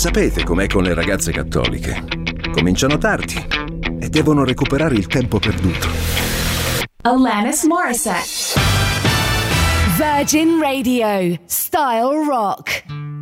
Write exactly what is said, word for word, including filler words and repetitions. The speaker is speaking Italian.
Sapete com'è con le ragazze cattoliche? Cominciano tardi e devono recuperare il tempo perduto. Alanis Morissette. Virgin Radio, Style Rock.